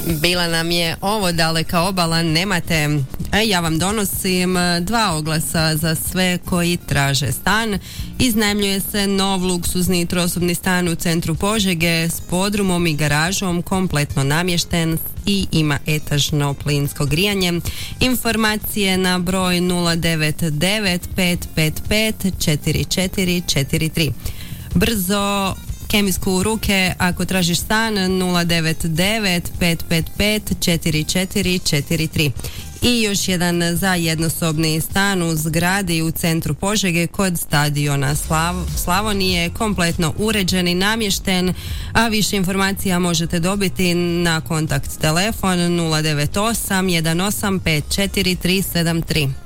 Bila nam je ovo daleka obala, nemate. Ja vam donosim 2 oglasa za sve koji traže stan. Iznajmljuje se nov luksuzni trosobni stan u centru Požege s podrumom i garažom, kompletno namješten i ima etažno plinsko grijanje. Informacije na broj 099 555 4443. Brzo kemijsku u ruke ako tražiš stan 099 555 4443. I još jedan za jednosobni stan u zgradi u centru Požege kod stadiona Slavonije, kompletno uređen i namješten, a više informacija možete dobiti na kontakt telefon 098 185 4373.